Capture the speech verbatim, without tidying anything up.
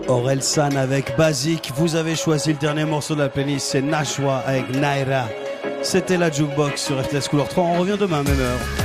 Orelsan avec Basique. Vous avez choisi le dernier morceau de la playlist, c'est Nashwa avec Naira. C'était la Jukebox sur F T S Couleur trois. On revient demain, même heure.